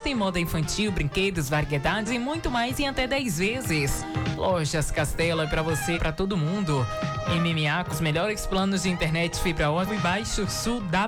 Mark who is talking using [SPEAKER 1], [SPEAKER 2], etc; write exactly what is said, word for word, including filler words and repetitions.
[SPEAKER 1] tem moda infantil, brinquedos, variedades e muito mais em até dez vezes. Lojas Castelo é pra você e pra todo mundo. M M A com os melhores planos de internet fibra ótica e baixo sul da